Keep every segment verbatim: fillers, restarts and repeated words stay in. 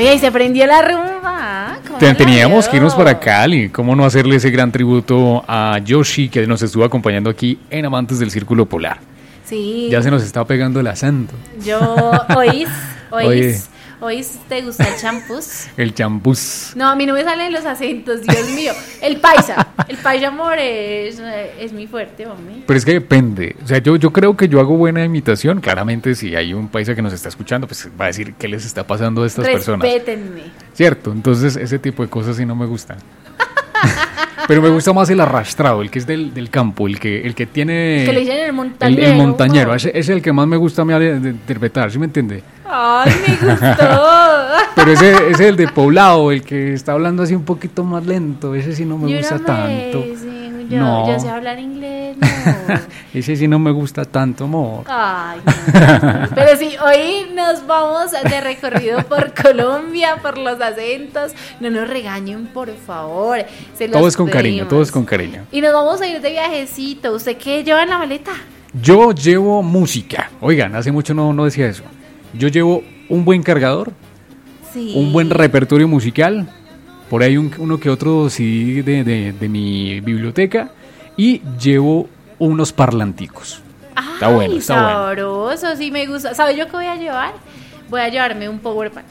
Oye, y se prendió la rumba. ¿Cómo Ten- la Teníamos que vio? irnos para Cali. ¿Cómo no hacerle ese gran tributo a Yoshi, que nos estuvo acompañando aquí en Amantes del Círculo Polar? Sí. Ya se nos está pegando el acento. Yo, oís, Oye. oís, oís, ¿te gusta el champús? El champús. No, a mí no me salen los acentos, Dios mío. El paisa, el paisa amor es, es muy fuerte, hombre. Pero es que depende. O sea, yo, yo creo que yo hago buena imitación. Claramente, si hay un paisa que nos está escuchando, pues va a decir qué les está pasando a estas personas. Respétenme. Cierto, entonces ese tipo de cosas sí no me gustan. Pero me gusta más el arrastrado, el que es del, del campo, el que, el que tiene... Que le dicen el el, montañero. el montañero, ¿no? ese, ese es el que más me gusta a mí de, de interpretar, ¿sí me entiende? Ay, me gustó. Pero ese, ese es el de poblado, el que está hablando así un poquito más lento, ese sí no me Yo gusta no tanto. me- sí, yo, No. yo sé hablar inglés, no. Ese sí no me gusta tanto, amor. Ay, no. Pero sí, hoy nos vamos de recorrido por Colombia, por los acentos. No nos regañen, por favor. Se los Todo es con cariño, pedimos. todo es con cariño. Y nos vamos a ir de viajecito. ¿Usted qué lleva en la maleta? Yo llevo música. Oigan, hace mucho no, no decía eso. Yo llevo un buen cargador, Sí. un buen repertorio musical, por ahí un- uno que otro C D de, de, de mi biblioteca, y llevo unos parlanticos. Ay, Está bueno, está bueno. sabroso, sí me gusta. ¿Sabe yo qué voy a llevar? Voy a llevarme un power bank.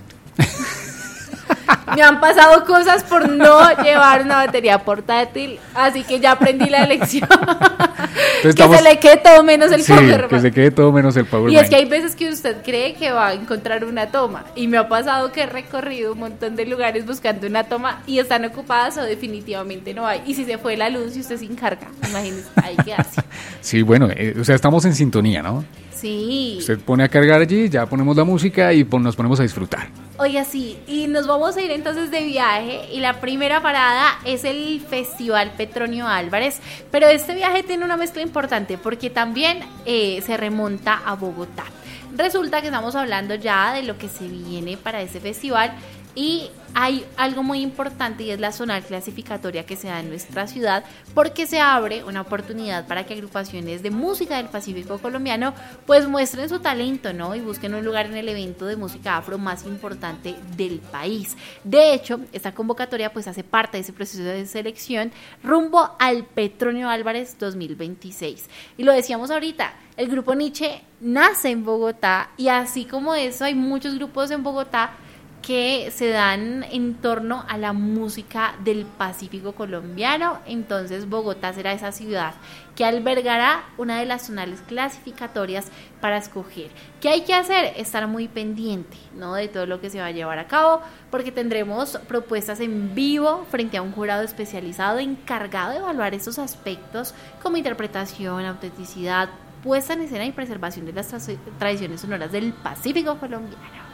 Me han pasado cosas por no llevar una batería portátil, así que ya aprendí la lección. que estamos- se le quede todo menos el Sí, power que bank. se quede todo menos el power Y bank. es que hay veces que usted cree que va a encontrar una toma y me ha pasado que he recorrido un montón de lugares buscando una toma y están ocupadas o definitivamente no hay. Y si se fue la luz y usted sin carga, imagínese, ahí qué hace. Sí, bueno, eh, o sea, estamos en sintonía, ¿no? Sí. Usted pone a cargar allí, ya ponemos la música y pon- nos ponemos a disfrutar. Oiga, sí, y nos vamos a ir entonces de viaje y la primera parada es el Festival Petronio Álvarez, pero este viaje tiene una mezcla importante porque también eh, se remonta a Bogotá. Resulta que estamos hablando ya de lo que se viene para ese festival y hay algo muy importante y es la zonal clasificatoria que se da en nuestra ciudad porque se abre una oportunidad para que agrupaciones de música del Pacífico colombiano pues muestren su talento, ¿no? Y busquen un lugar en el evento de música afro más importante del país. De hecho, esta convocatoria pues hace parte de ese proceso de selección rumbo al Petronio Álvarez dos mil veintiséis. Y lo decíamos ahorita, el grupo Nietzsche nace en Bogotá y así como eso hay muchos grupos en Bogotá que se dan en torno a la música del Pacífico colombiano. Entonces Bogotá será esa ciudad que albergará una de las zonales clasificatorias para escoger. ¿Qué hay que hacer? Estar muy pendiente, ¿no?, de todo lo que se va a llevar a cabo, porque tendremos propuestas en vivo frente a un jurado especializado encargado de evaluar estos aspectos como interpretación, autenticidad, puesta en escena y preservación de las tra- tradiciones sonoras del Pacífico colombiano.